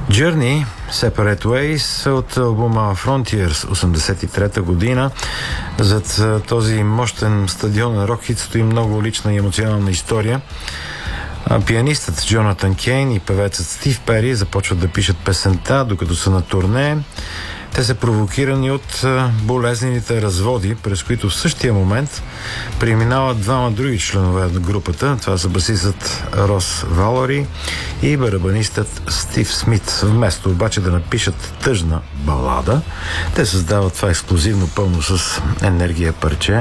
Journey, Separate Ways от албума Frontiers 83-та година. Зад този мощен стадионен рок-хит стои много лична и емоционална история. Пианистът Джонатан Кейн и певецът Стив Пери започват да пишат песента, докато са на турне. Те са провокирани от болезнените разводи, през които в същия момент преминават двама други членове на групата. Това са басистът Рос Валори и барабанистът Стив Смит. Вместо обаче да напишат тъжна балада, те създават това експлозивно, пълно с енергия парче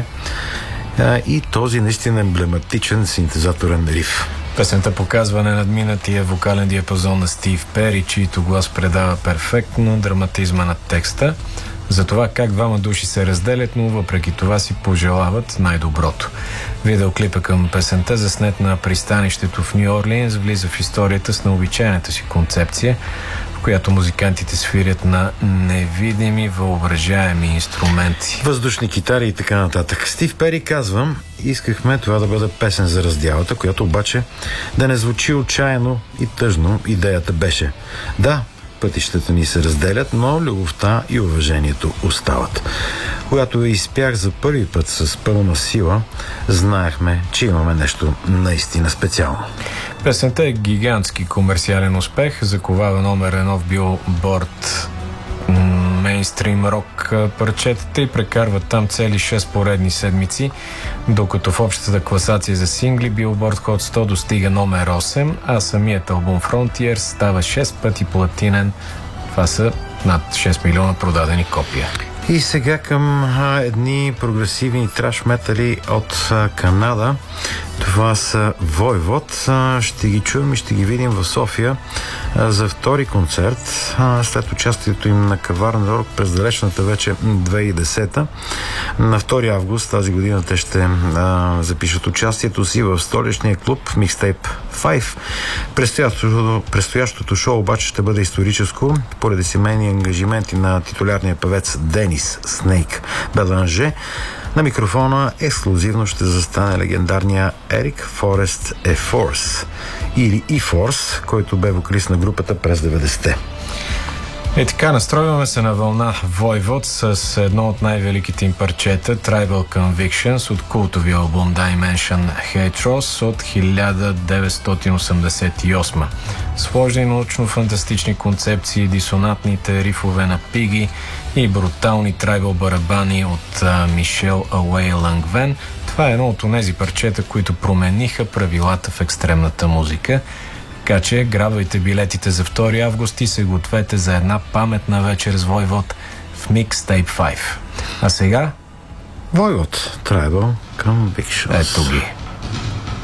и този наистина емблематичен синтезаторен риф. Песента показва ненадминатия вокален диапазон на Стив Пери, чийто глас предава перфектно драматизма на текста за това как двама души се разделят, но въпреки това си пожелават най-доброто. Видеоклипа към песента, заснет на пристанището в Ню Орлиенс, влиза в историята с необичайната си концепция, в която музикантите свирят на невидими въображаеми инструменти. Въздушни китари и така нататък. Стив Пери казва: искахме това да бъде песен за раздялата, която обаче да не звучи отчаяно и тъжно. Идеята беше: да, пътищата ни се разделят, но любовта и уважението остават. Когато я изпях за първи път с пълна сила, знаехме, че имаме нещо наистина специално. Песента е гигантски комерциален успех, заковава номер 1 в билборд мейнстрим рок парчетата и прекарват там цели 6 поредни седмици, докато в общата класация за сингли Billboard Hot 100 достига номер 8, а самият албум Frontiers става 6 пъти платинен. Това са над 6 милиона продадени копия. И сега към едни прогресивни траш метали от Канада. Това са Войвод. Ще ги чуем и ще ги видим в София за втори концерт след участието им на Каварна Рок през далечната вече 2010-та. На 2 август тази година те ще запишат участието си в столичния клуб Mixtape 5. Предстоящото шоу обаче ще бъде историческо поради семейни ангажименти на титулярния певец Денис Снейк Беланже. На микрофона ексклюзивно ще застане легендарния Ерик Форест Ефорс или E-Force, който бе вокалист на групата през 90-те. И така, настройваме се на вълна Войвод с едно от най-великите им парчета, Tribal Convictions от култовия албум Dimension Hatros от 1988. Сложни научно-фантастични концепции, дисонантните рифове на Пиги и брутални трайбъл барабани от Мишел Ауей Лангвен. Това е едно от онези парчета, които промениха правилата в екстремната музика. Така че грабвайте билетите за 2 август и се гответе за една паметна вечер с Войвод в Mixtape 5. А сега Войвод, Tribal Convictions. Ето ги.